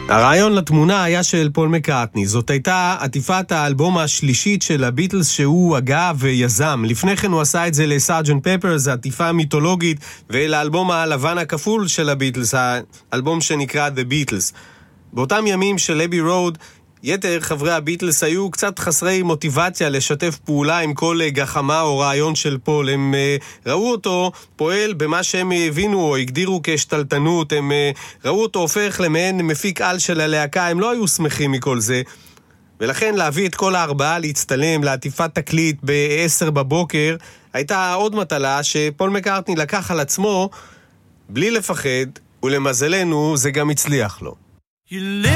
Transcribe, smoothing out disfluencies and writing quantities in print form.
הרעיון לתמונה היה של פול מקארטני. זאת הייתה עטיפת האלבום השלישית של הביטלס שהוא הגה ויזם. לפני כן הוא עשה את זה לסארג'נט פפר, זו עטיפה מיתולוגית, ולאלבום הלבן הכפול של הביטלס, האלבום שנקרא The Beatles. באותם ימים של אבי רוד, יתר חברי הביטלס היו קצת חסרי מוטיבציה לשתף פעולה עם כל גחמה או רעיון של פול. הם ראו אותו פועל במה שהם הבינו או הגדירו כשתלטנות, הם ראו אותו הופך למעין מפיק על של הלהקה, הם לא היו שמחים מכל זה. ולכן להביא את כל הארבעה להצטלם, לעטיפת תקליט ב-10 בבוקר, הייתה עוד מטלה שפול מקארטני לקח על עצמו בלי לפחד, ולמזלנו זה גם הצליח לו.